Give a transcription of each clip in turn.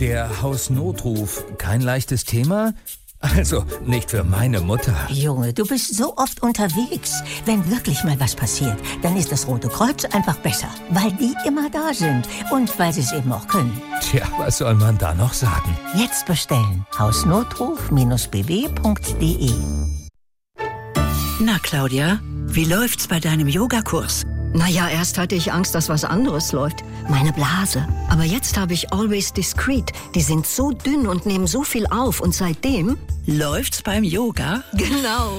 Der Hausnotruf, kein leichtes Thema? Also, nicht für meine Mutter. Junge, du bist so oft unterwegs. Wenn wirklich mal was passiert, dann ist das Rote Kreuz einfach besser. Weil die immer da sind. Und weil sie es eben auch können. Tja, was soll man da noch sagen? Jetzt bestellen. Hausnotruf-bw.de. Na, Claudia, wie läuft's bei deinem Yogakurs? Naja, erst hatte ich Angst, dass was anderes läuft. Meine Blase. Aber jetzt habe ich Always Discreet. Die sind so dünn und nehmen so viel auf. Und seitdem... Läuft's beim Yoga? Genau.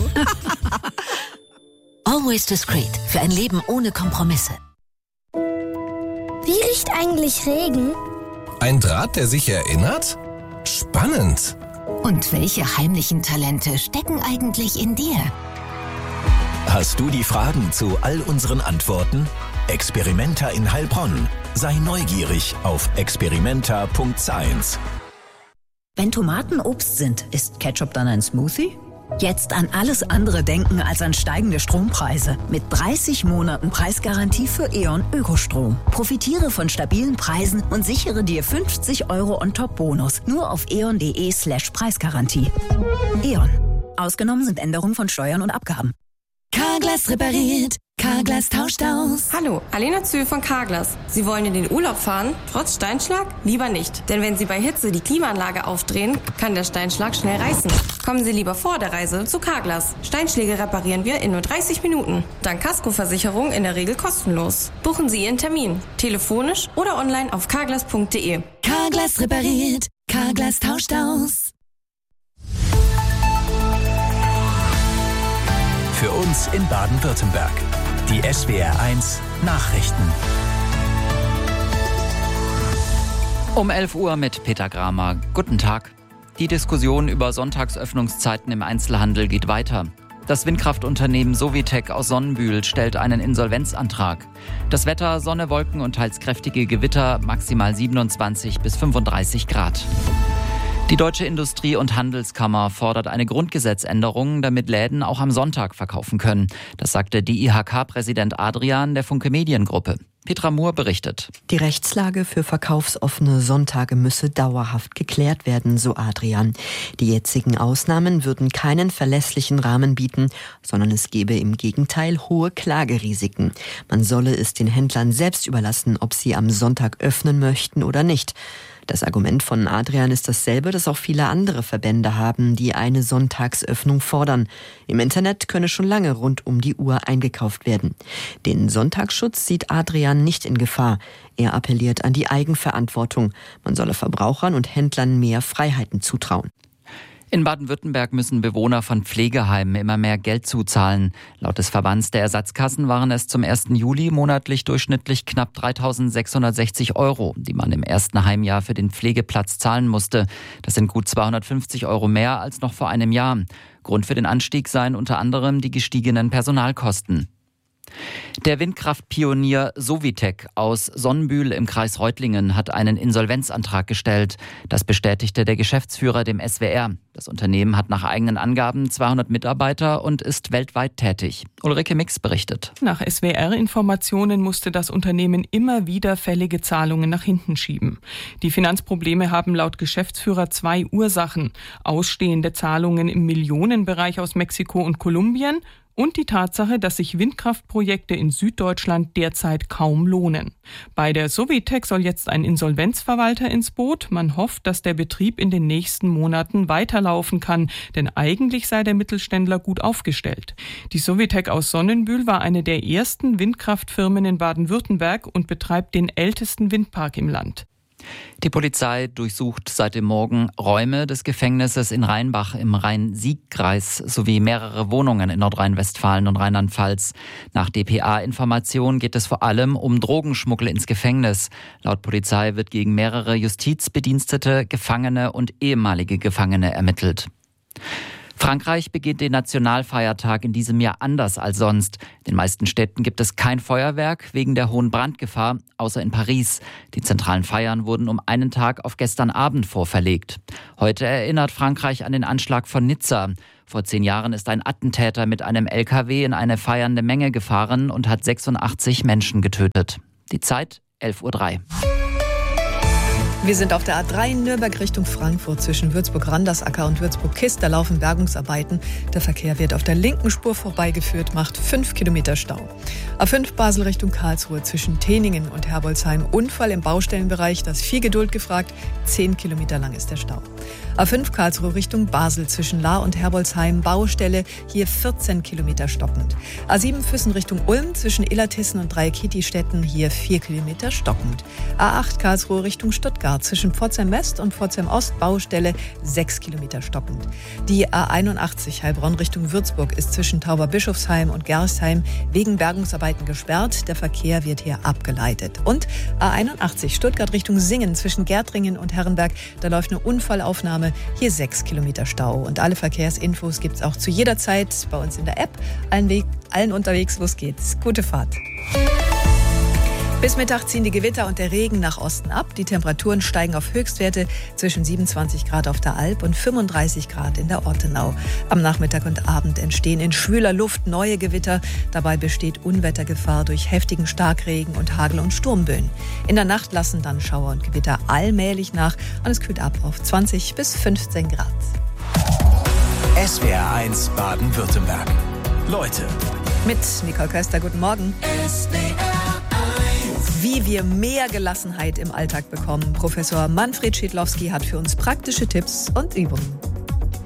Always Discreet. Für ein Leben ohne Kompromisse. Wie riecht eigentlich Regen? Ein Draht, der sich erinnert? Spannend. Und welche heimlichen Talente stecken eigentlich in dir? Hast du die Fragen zu all unseren Antworten? Experimenta in Heilbronn. Sei neugierig auf experimenta.science. Wenn Tomaten Obst sind, ist Ketchup dann ein Smoothie? Jetzt an alles andere denken als an steigende Strompreise. Mit 30 Monaten Preisgarantie für E.ON Ökostrom. Profitiere von stabilen Preisen und sichere dir 50 € on-top-Bonus. Nur auf eon.de/Preisgarantie. E.ON. Ausgenommen sind Änderungen von Steuern und Abgaben. Carglass repariert. Carglass tauscht aus. Hallo, Alena Zühl von Carglass. Sie wollen in den Urlaub fahren? Trotz Steinschlag? Lieber nicht. Denn wenn Sie bei Hitze die Klimaanlage aufdrehen, kann der Steinschlag schnell reißen. Kommen Sie lieber vor der Reise zu Carglass. Steinschläge reparieren wir in nur 30 Minuten. Dank Kaskoversicherung in der Regel kostenlos. Buchen Sie Ihren Termin. Telefonisch oder online auf carglass.de. Carglass repariert. Carglass tauscht aus. Für uns in Baden-Württemberg. Die SWR1 Nachrichten. Um 11 Uhr mit Peter Gramer. Guten Tag. Die Diskussion über Sonntagsöffnungszeiten im Einzelhandel geht weiter. Das Windkraftunternehmen Sovitec aus Sonnenbühl stellt einen Insolvenzantrag. Das Wetter, Sonne, Wolken und teils kräftige Gewitter, maximal 27 bis 35 Grad. Die Deutsche Industrie- und Handelskammer fordert eine Grundgesetzänderung, damit Läden auch am Sonntag verkaufen können. Das sagte DIHK-Präsident Adrian der Funke Mediengruppe. Petra Mohr berichtet. Die Rechtslage für verkaufsoffene Sonntage müsse dauerhaft geklärt werden, so Adrian. Die jetzigen Ausnahmen würden keinen verlässlichen Rahmen bieten, sondern es gebe im Gegenteil hohe Klagerisiken. Man solle es den Händlern selbst überlassen, ob sie am Sonntag öffnen möchten oder nicht. Das Argument von Adrian ist dasselbe, das auch viele andere Verbände haben, die eine Sonntagsöffnung fordern. Im Internet könne schon lange rund um die Uhr eingekauft werden. Den Sonntagsschutz sieht Adrian nicht in Gefahr. Er appelliert an die Eigenverantwortung. Man solle Verbrauchern und Händlern mehr Freiheiten zutrauen. In Baden-Württemberg müssen Bewohner von Pflegeheimen immer mehr Geld zuzahlen. Laut des Verbands der Ersatzkassen waren es zum 1. Juli monatlich durchschnittlich knapp 3.660 €, die man im ersten Heimjahr für den Pflegeplatz zahlen musste. Das sind gut 250 € mehr als noch vor einem Jahr. Grund für den Anstieg seien unter anderem die gestiegenen Personalkosten. Der Windkraftpionier Sovitec aus Sonnenbühl im Kreis Reutlingen hat einen Insolvenzantrag gestellt. Das bestätigte der Geschäftsführer dem SWR. Das Unternehmen hat nach eigenen Angaben 200 Mitarbeiter und ist weltweit tätig. Ulrike Mix berichtet. Nach SWR-Informationen musste das Unternehmen immer wieder fällige Zahlungen nach hinten schieben. Die Finanzprobleme haben laut Geschäftsführer 2 Ursachen. Ausstehende Zahlungen im Millionenbereich aus Mexiko und Kolumbien und die Tatsache, dass sich Windkraftprojekte in Süddeutschland derzeit kaum lohnen. Bei der Sovitec soll jetzt ein Insolvenzverwalter ins Boot. Man hofft, dass der Betrieb in den nächsten Monaten weiterlaufen kann, denn eigentlich sei der Mittelständler gut aufgestellt. Die Sovitec aus Sonnenbühl war eine der ersten Windkraftfirmen in Baden-Württemberg und betreibt den ältesten Windpark im Land. Die Polizei durchsucht seit dem Morgen Räume des Gefängnisses in Rheinbach im Rhein-Sieg-Kreis sowie mehrere Wohnungen in Nordrhein-Westfalen und Rheinland-Pfalz. Nach dpa-Informationen geht es vor allem um Drogenschmuggel ins Gefängnis. Laut Polizei wird gegen mehrere Justizbedienstete, Gefangene und ehemalige Gefangene ermittelt. Frankreich begeht den Nationalfeiertag in diesem Jahr anders als sonst. In den meisten Städten gibt es kein Feuerwerk wegen der hohen Brandgefahr, außer in Paris. Die zentralen Feiern wurden um einen Tag auf gestern Abend vorverlegt. Heute erinnert Frankreich an den Anschlag von Nizza. Vor 10 Jahren ist ein Attentäter mit einem LKW in eine feiernde Menge gefahren und hat 86 Menschen getötet. Die Zeit 11:03 Uhr. Wir sind auf der A3 Nürnberg Richtung Frankfurt zwischen Würzburg-Randersacker und Würzburg-Kist. Da laufen Bergungsarbeiten. Der Verkehr wird auf der linken Spur vorbeigeführt, macht 5 Kilometer Stau. A5 Basel Richtung Karlsruhe zwischen Teningen und Herbolzheim. Unfall im Baustellenbereich, da ist viel Geduld gefragt. 10 Kilometer lang ist der Stau. A5 Karlsruhe Richtung Basel zwischen Lahr und Herbolzheim. Baustelle, hier 14 Kilometer stockend. A7 Füssen Richtung Ulm zwischen Illertissen und Dreieckiti-Städten. Hier 4 Kilometer stockend. A8 Karlsruhe Richtung Stuttgart zwischen Pforzheim West und Pforzheim Ost, Baustelle 6 Kilometer stockend. Die A81 Heilbronn Richtung Würzburg ist zwischen Tauberbischofsheim und Gerstheim wegen Bergungsarbeiten gesperrt. Der Verkehr wird hier abgeleitet. Und A81 Stuttgart Richtung Singen zwischen Gärtringen und Herrenberg, da läuft eine Unfallaufnahme, hier 6 Kilometer Stau. Und alle Verkehrsinfos gibt es auch zu jeder Zeit bei uns in der App. Allen unterwegs, los geht's. Gute Fahrt. Bis Mittag ziehen die Gewitter und der Regen nach Osten ab. Die Temperaturen steigen auf Höchstwerte zwischen 27 Grad auf der Alp und 35 Grad in der Ortenau. Am Nachmittag und Abend entstehen in schwüler Luft neue Gewitter. Dabei besteht Unwettergefahr durch heftigen Starkregen und Hagel- und Sturmböen. In der Nacht lassen dann Schauer und Gewitter allmählich nach und es kühlt ab auf 20 bis 15 Grad. SWR1 Baden-Württemberg. Leute. Mit Nicole Köster, guten Morgen. Wie wir mehr Gelassenheit im Alltag bekommen. Professor Manfred Schidlowski hat für uns praktische Tipps und Übungen.